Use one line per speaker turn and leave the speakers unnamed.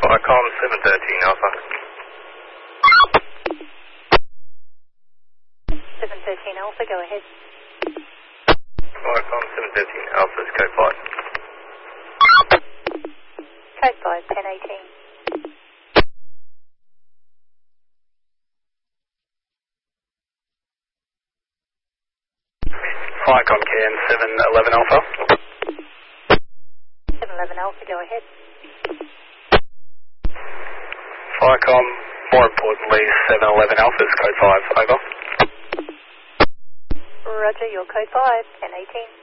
Viacom 713 Alpha.
713 Alpha, go ahead.
Viacom 713 Alpha is code 5.
Code 5, 1018.
Viacom KN 711 Alpha.
711 Alpha, go ahead.
Viacom, more importantly, 711 Alpha is code 5, over.
Roger, your code 5, 1018.